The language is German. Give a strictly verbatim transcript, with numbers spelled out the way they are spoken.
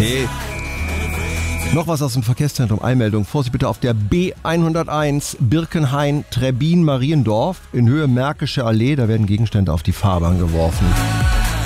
Okay. Noch was aus dem Verkehrszentrum. Eilmeldung. Vorsicht bitte auf der B hunderteins Birkenhain-Trebbin-Mariendorf in Höhe Märkische Allee. Da werden Gegenstände auf die Fahrbahn geworfen.